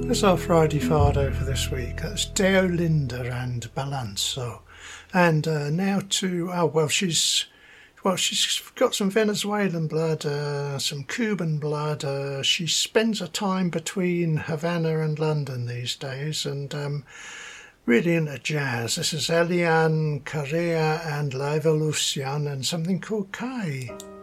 That's our Friday Fardo for this week. That's Deolinda and Balanço. And now to, she's got some Venezuelan blood, some Cuban blood. She spends her time between Havana and London these days, and really into jazz. This is Eliane Correa and La Evolución and something called Kai.